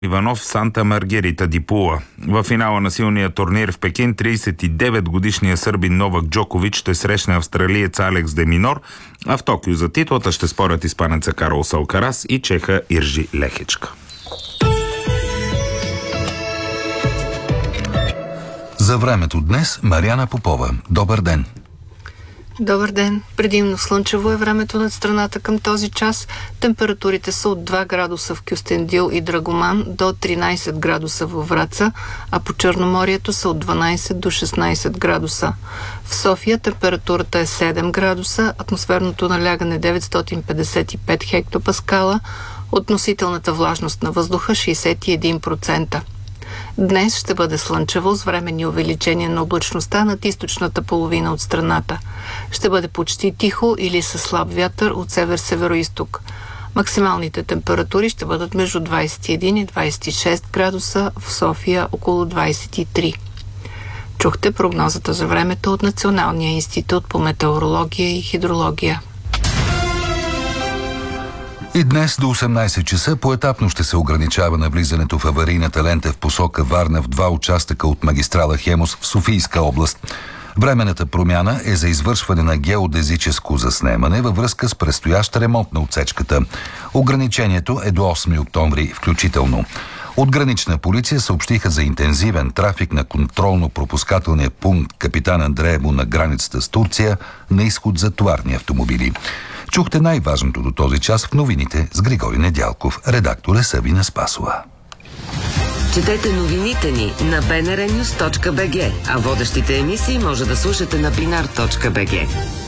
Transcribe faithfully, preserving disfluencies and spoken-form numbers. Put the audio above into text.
Иванов Санта Маргерита ди Пула. В финала на силния турнир в Пекин тридесет и девет годишният сърбин Новак Джокович ще срещне австралиец Алекс де Минор, а в Токио за титлата ще спорят испанеца Карлос Алкарас и чеха Иржи Лехичка. За времето днес Мариана Попова. Добър ден! Добър ден! Предимно слънчево е времето над страната към този час. Температурите са от два градуса в Кюстендил и Драгоман до тринайсет градуса във Враца, а по Черноморието са от дванайсет до шестнайсет градуса. В София температурата е седем градуса, атмосферното налягане деветстотин петдесет и пет хектопаскала, относителната влажност на въздуха шейсет и един процента. Днес ще бъде слънчево с временни увеличения на облачността над източната половина от страната. Ще бъде почти тихо или със слаб вятър от север-североизток. Максималните температури ще бъдат между двайсет и един и двайсет и шест градуса, в София около двайсет и три. Чухте прогнозата за времето от Националния институт по метеорология и хидрология. И днес до осемнайсет часа поетапно ще се ограничава навлизането в аварийната лента в посока Варна в два участъка от магистрала Хемус в Софийска област. Временната промяна е за извършване на геодезическо заснемане във връзка с предстоящ ремонт на отсечката. Ограничението е до осми октомври включително. От Гранична полиция съобщиха за интензивен трафик на контролно-пропускателния пункт Капитан Андреево на границата с Турция на изход за товарни автомобили. Чухте най-важното до този час в новините с Григорий Недялков. Редактор е Сабина Спасова. Четете новините ни на би ен ар нюс точка би джи, а водещите емисии може да слушате на бинар точка би джи.